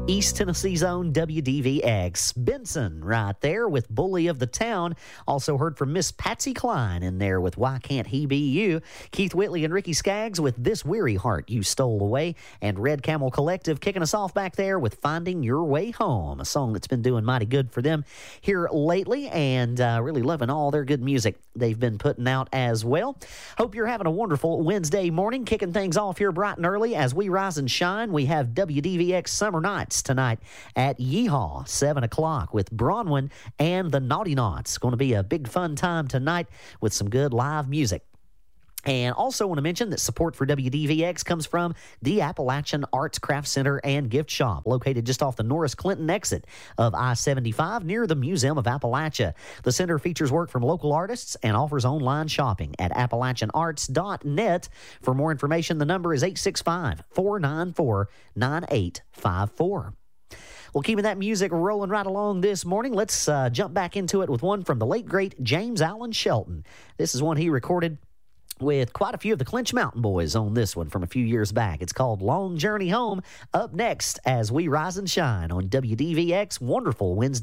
East Tennessee's own WDVX. Benson right there with Bully of the Town. Also heard from Miss Patsy Cline in there with Why Can't He Be You. Keith Whitley and Ricky Skaggs with This Weary Heart You Stole Away. And Red Camel Collective kicking us off back there with Finding Your Way Home, a song that's been doing mighty good for them here lately, and really loving all their good music they've been putting out as well. Hope you're having a wonderful Wednesday morning, kicking things off here bright and early as we rise and shine. We have WDVX Summer Nights tonight at Yeehaw, 7 o'clock with Bronwyn and the Naughty Knots. Going to be a big fun time tonight with some good live music. And also want to mention that support for WDVX comes from the Appalachian Arts Craft Center and Gift Shop, located just off the Norris Clinton exit of I-75 near the Museum of Appalachia. The center features work from local artists and offers online shopping at AppalachianArts.net. For more information, the number is 865-494-9854. Well, keeping that music rolling right along this morning, let's jump back into it with one from the late, great James Allen Shelton. This is one he recorded with quite a few of the Clinch Mountain Boys on this one from a few years back. It's called Long Journey Home. Up next as we rise and shine on WDVX. Wonderful Wednesday.